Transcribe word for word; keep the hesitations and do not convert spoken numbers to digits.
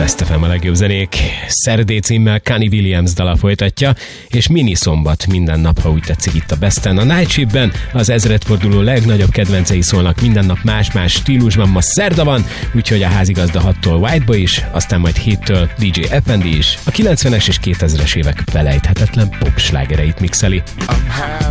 Best ef em a legjobb zenék. Saturday címmel Kanye Williams dala folytatja, és mini szombat minden nap, ha úgy tetszik itt a Besten. A Night Shiftben az ezredforduló legnagyobb kedvencei szólnak minden nap más-más stílusban. Ma szerda van, úgyhogy a házigazda hattól Whiteboy is, aztán majd héttől dé dzsé ef en dé is. A kilencvenes és kétezres évek felejthetetlen pop slágereit mixeli.